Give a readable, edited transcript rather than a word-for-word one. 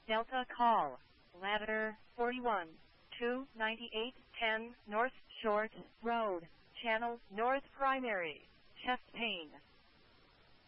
Delta call. Ladder 41. 29810 North Short Road. Channel North Primary. Chest pain.